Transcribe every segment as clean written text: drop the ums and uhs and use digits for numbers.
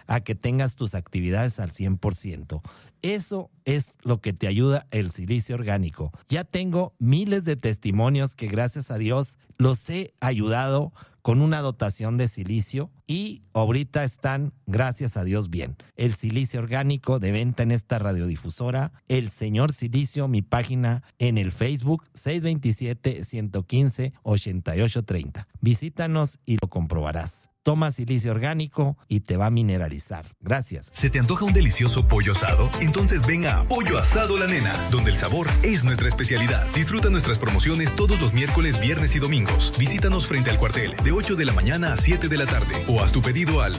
a que tengas tus actividades al 100%. Eso es lo que te ayuda el silicio orgánico. Ya tengo miles de testimonios que gracias a Dios los he ayudado con una dotación de silicio y ahorita están, gracias a Dios, bien. El silicio orgánico de venta en esta radiodifusora, El Señor Silicio, mi página en el Facebook, 627-115-8830. Visítanos y lo comprobarás. Toma silicio orgánico y te va a mineralizar. Gracias. ¿Se te antoja un delicioso pollo asado? Entonces ven a Pollo Asado La Nena, donde el sabor es nuestra especialidad. Disfruta nuestras promociones todos los miércoles, viernes y domingos. Visítanos frente al cuartel de 8 de la mañana a 7 de la tarde o haz tu pedido al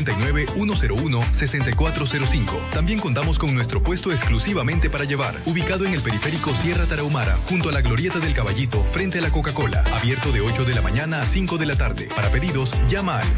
649-101-6405. También contamos con nuestro puesto exclusivamente para llevar, ubicado en el periférico Sierra Tarahumara, junto a la Glorieta del Caballito, frente a la Coca-Cola, abierto de 8 de la mañana a 5 de la tarde. Para pedidos, llama al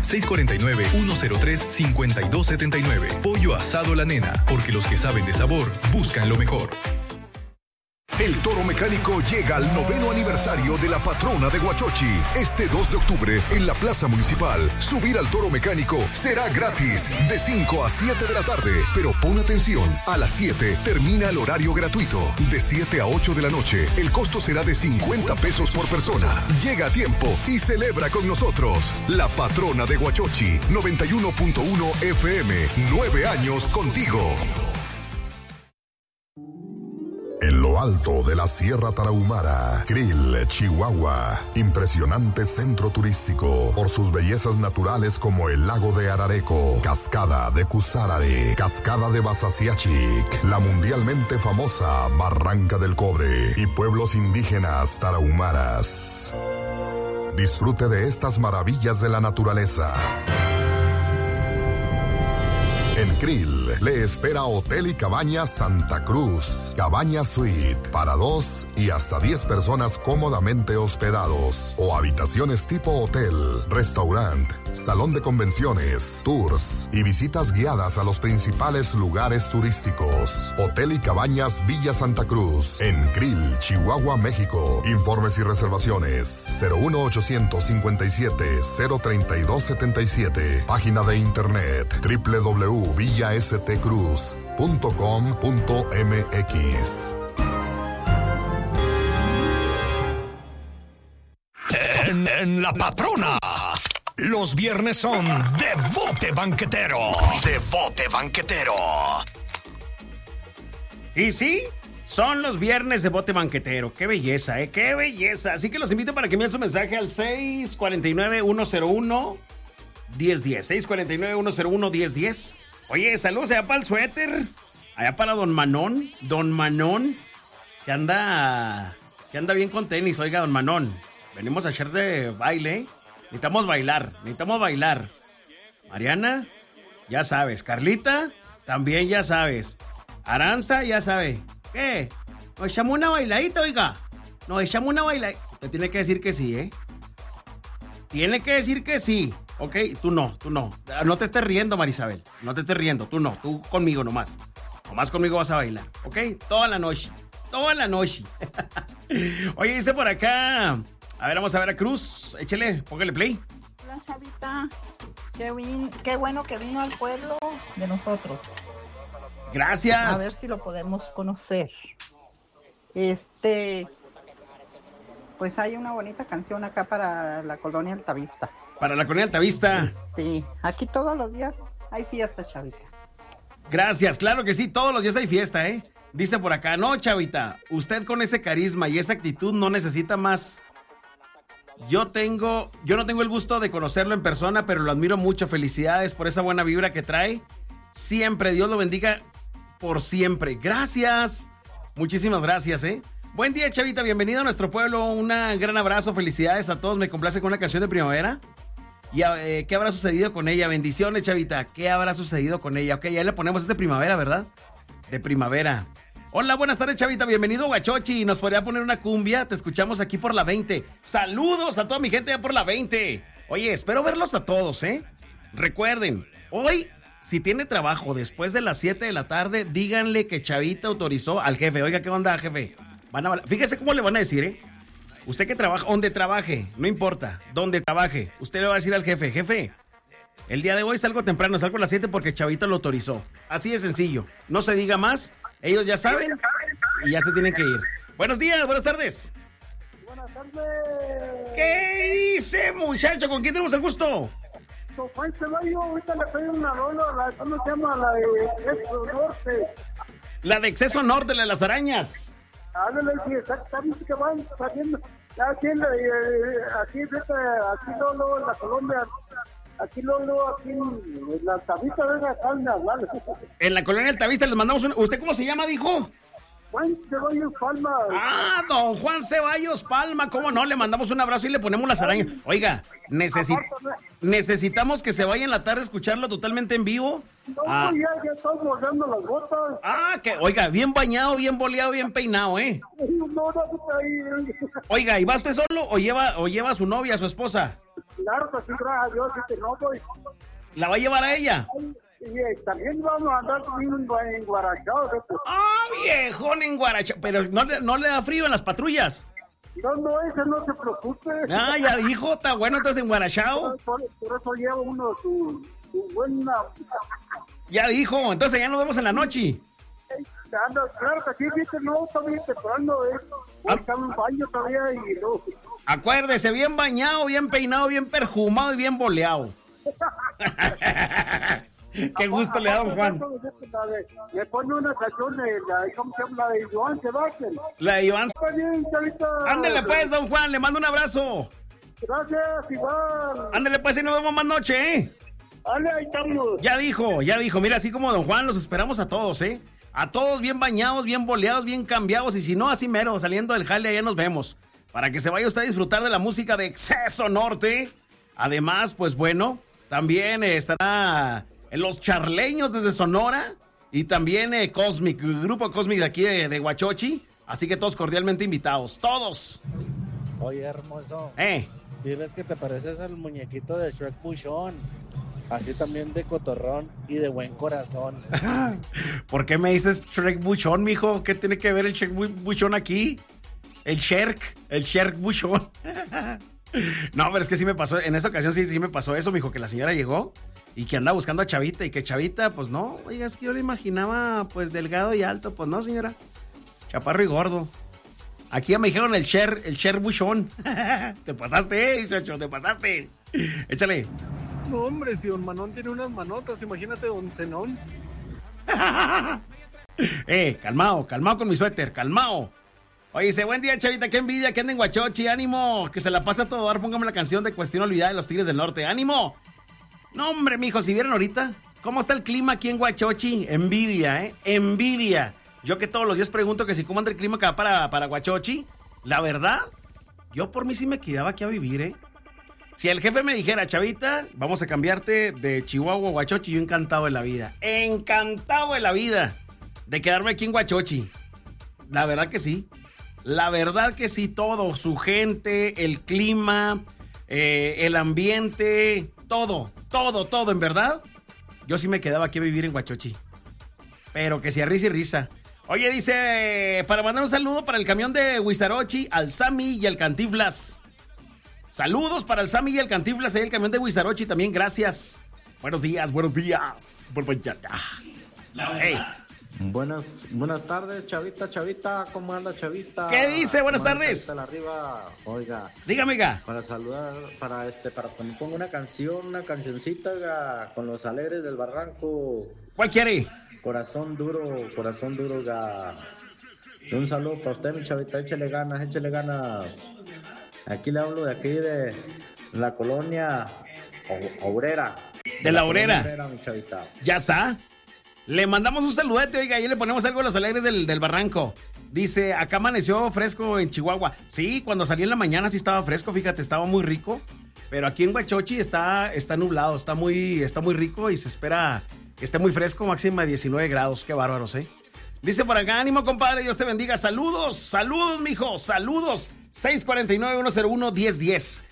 649-103-5279. Pollo Asado La Nena, porque los que saben de sabor buscan lo mejor. El Toro Mecánico llega al 9º aniversario de la Patrona de Huachochi. Este 2 de octubre, en la Plaza Municipal, subir al Toro Mecánico será gratis de 5 a 7 de la tarde. Pero pon atención, a las 7 termina el horario gratuito. De 7 a 8 de la noche, el costo será de 50 pesos por persona. Llega a tiempo y celebra con nosotros. La Patrona de Huachochi, 91.1 FM, 9 años contigo. En lo alto de la Sierra Tarahumara, Krill, Chihuahua, impresionante centro turístico por sus bellezas naturales como el lago de Arareco, cascada de Cusarare, cascada de Basasiachic, la mundialmente famosa Barranca del Cobre y pueblos indígenas tarahumaras. Disfrute de estas maravillas de la naturaleza. En Krill le espera Hotel y Cabañas Santa Cruz, Cabaña Suite, para 2 y hasta 10 personas cómodamente hospedados, o habitaciones tipo hotel, restaurante, salón de convenciones, tours y visitas guiadas a los principales lugares turísticos. Hotel y Cabañas Villa Santa Cruz, en Krill, Chihuahua, México. Informes y reservaciones 01857-03277. Página de internet www.villastcruz.com.mx. En La Patrona, los viernes son de bote banquetero. De bote banquetero. Y sí, son los viernes de bote banquetero. Qué belleza, qué belleza. Así que los invito para que envíen su mensaje al 649-101-1010. 649-101-1010. Oye, saludos allá para el suéter. Allá para Don Manón. Don Manón, que anda bien con tenis. Oiga, Don Manón, venimos a hacer de baile. Necesitamos bailar. Mariana, ya sabes. Carlita, también ya sabes. Aranza, ya sabe. ¿Qué? Nos echamos una bailadita, oiga. Nos echamos una bailadita. Te tiene que decir que sí, Tiene que decir que sí. Ok, tú no. No te estés riendo, Marisabel. No te estés riendo, tú no. Tú conmigo nomás. Nomás conmigo vas a bailar, ¿ok? Toda la noche. Oye, dice por acá. A ver, vamos a ver a Cruz. Échale, póngale play. Hola, Chavita. Qué bueno que vino al pueblo de nosotros. Gracias. A ver si lo podemos conocer. Pues hay una bonita canción acá para la colonia Altavista. Para la colonia Altavista. Aquí todos los días hay fiesta, Chavita. Gracias, claro que sí, todos los días hay fiesta, Dice por acá, no, Chavita, usted con ese carisma y esa actitud no necesita más. Yo no tengo el gusto de conocerlo en persona, pero lo admiro mucho. Felicidades por esa buena vibra que trae. Siempre, Dios lo bendiga por siempre. Gracias. Muchísimas gracias, Buen día, Chavita, bienvenido a nuestro pueblo. Un gran abrazo, felicidades a todos. Me complace con una canción de primavera. ¿Y qué habrá sucedido con ella? Bendiciones, Chavita. ¿Qué habrá sucedido con ella? Ok, ya le ponemos de primavera, ¿verdad? De primavera. Hola, buenas tardes, Chavita. Bienvenido a Huachochi. ¿Nos podría poner una cumbia? Te escuchamos aquí por la 20. Saludos a toda mi gente ya por la 20. Oye, espero verlos a todos, Recuerden, hoy, si tiene trabajo después de las 7 de la tarde, díganle que Chavita autorizó al jefe. Oiga, ¿qué onda, jefe? Fíjese cómo le van a decir, Usted que trabaja, donde trabaje, no importa, donde trabaje, usted le va a decir al jefe, El día de hoy salgo temprano, salgo a las 7 porque Chavita lo autorizó. Así de sencillo. No se diga más. Ellos ya saben y ya se tienen que ir. Buenos días, buenas tardes. Buenas tardes. ¿Qué dice, muchacho? ¿Con quién tenemos el gusto? Con Juan Ceballos, ahorita le pedí una rola, ¿cómo se llama? La de Exceso Norte. La de Exceso Norte, la de las arañas. Háblale, sí, exactamente que van saliendo. Aquí en luego en la Colombia, aquí en la Altavista de la Calma, ¿vale? En la colonia Altavista les mandamos un... ¿Usted cómo se llama, dijo? Juan Ceballos Palma. Ah, don Juan Ceballos Palma, ¿cómo no? Le mandamos un abrazo y le ponemos las arañas. Oiga, necesitamos que se vaya en la tarde a escucharlo totalmente en vivo. No, ya estamos volando las botas. Ah, que, oiga, bien bañado, bien boleado, bien peinado, ¿eh? No, Oiga, ¿y va usted solo o lleva a su novia, a su esposa? Claro que sí, gracias a Dios, que no voy. ¿La va a llevar a ella? Y también vamos a andar en Guarachao. Ah, viejón en Guarachao. Pero no le da frío en las patrullas. No, ese no se preocupe. Ah, ya dijo, está bueno entonces en Guarachao. Por eso lleva uno su buena... Ya dijo, entonces ya nos vemos en la noche. Claro que sí, viste, no, está bien temprano, está en un baño todavía y no. Acuérdese, bien bañado, bien peinado, bien perfumado y bien boleado. Qué gusto le da, don Juan. Le pone una canción ¿cómo se llama? La de Iván Sebastián. La de Iván. Chavita. Ándele pues, don Juan, le mando un abrazo. Gracias, igual. Ándele pues y nos vemos más noche, ¿eh? Dale, ahí estamos. Ya dijo. Mira, así como don Juan, los esperamos a todos, ¿eh? A todos bien bañados, bien boleados, bien cambiados. Y si no, así mero, saliendo del jale, allá nos vemos. Para que se vaya usted a disfrutar de la música de Exceso Norte. Además, pues bueno, también estará Los Charleños desde Sonora. Y también Cosmic, el grupo Cosmic de aquí de Huachochi. Así que todos cordialmente invitados. ¡Todos! Oye, hermoso. Diles que te pareces al muñequito de Shrek Buchón. Así también de cotorrón y de buen corazón. ¿Por qué me dices Shrek Buchón, mijo? ¿Qué tiene que ver el Shrek Buchón aquí? El Shrek Buchón. No, pero es que sí me pasó, en esa ocasión sí me pasó eso, mijo, que la señora llegó y que anda buscando a Chavita y que Chavita, pues no, oiga, es que yo le imaginaba pues delgado y alto, pues no, señora. Chaparro y gordo. Aquí ya me dijeron el Shrek Buchón. Te pasaste, 18, te pasaste. Échale. No, hombre, si don Manón tiene unas manotas, imagínate don Zenón. Calmado con mi suéter, calmado. Oye, dice, buen día, Chavita, qué envidia, que anda en Huachochi, ánimo, que se la pasa a todo dar, póngame la canción de Cuestión Olvidada de los Tigres del Norte, ánimo. No, hombre, mijo, si vieron ahorita cómo está el clima aquí en Huachochi, envidia, envidia. Yo que todos los días pregunto que si cómo anda el clima acá para Huachochi, la verdad, yo por mí sí me quedaba aquí a vivir, Si el jefe me dijera, Chavita, vamos a cambiarte de Chihuahua a Huachochi, yo encantado de la vida de quedarme aquí en Huachochi. La verdad que sí. La verdad que sí, todo, su gente, el clima, el ambiente, todo, en verdad. Yo sí me quedaba aquí a vivir en Huachochi. Pero que sea risa y risa. Oye, dice, para mandar un saludo para el camión de Huizarochi, al Sammy y al Cantinflas. Saludos para el Sammy y el Cantinflas, ahí el camión de Huizarochi también, gracias. Buenos días. Hey. Buenas tardes, Chavita, ¿cómo anda, Chavita? ¿Qué dice? Buenas tardes. Arriba. Oiga. Dígame, para saludar, para que me ponga una cancioncita, oiga, con los Alegres del Barranco. ¿Cuál quiere? Corazón duro, oiga. Un saludo para usted, mi Chavita, échele ganas. Aquí le hablo de aquí de la colonia obrera. De la obrera, mi Chavita. Ya está. Le mandamos un saludete, oiga, y le ponemos algo a los Alegres del Barranco. Dice, acá amaneció fresco en Chihuahua. Sí, cuando salí en la mañana sí estaba fresco, fíjate, estaba muy rico. Pero aquí en Huachochi está nublado, está muy rico y se espera que esté muy fresco, máxima de 19 grados. Qué bárbaros, Dice por acá, ánimo, compadre, Dios te bendiga. Saludos, mijo, saludos. 649-101-1010.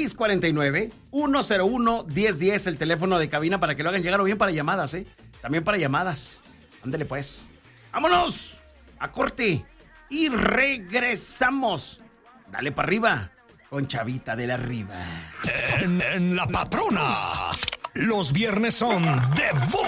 649-101-1010, el teléfono de cabina para que lo hagan llegar o bien para llamadas, También para llamadas. Ándale pues. ¡Vámonos! A corte. Y regresamos. Dale para arriba. Con Chavita de la Riva. En La Patrona. Los viernes son de